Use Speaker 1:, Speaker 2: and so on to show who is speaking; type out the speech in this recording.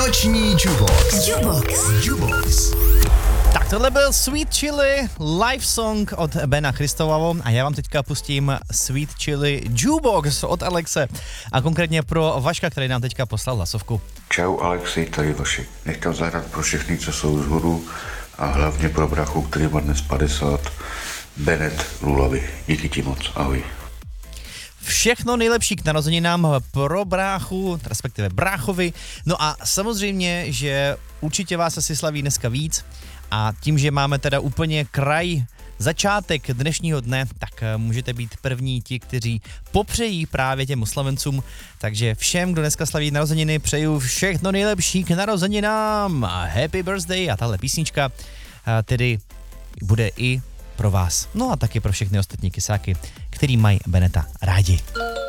Speaker 1: Noční Jubox.
Speaker 2: Tak tohle byl Sweet Chili live song od Bena Christovavo a já vám teďka pustím Sweet Chili Jukebox od Alexe a konkrétně pro Vaška, který nám teďka poslal hlasovku.
Speaker 3: Čau Alexi, tady Vašek. Nechtěl zahrát pro všechny, co jsou vzhůru a hlavně pro brachu, který má dnes 50, Bennett Lulavy. Díky ti moc, ahoj.
Speaker 2: Všechno nejlepší k narozeninám pro bráchu, respektive bráchovi. No a samozřejmě, že určitě vás asi slaví dneska víc a tím, že máme teda úplně začátek dnešního dne, tak můžete být první ti, kteří popřejí právě těm oslavencům. Takže všem, kdo dneska slaví narozeniny, přeju všechno nejlepší k narozeninám. Happy birthday a tahle písnička tedy bude i pro vás. No a taky pro všechny ostatní kysáky, který mají Beneta rádi.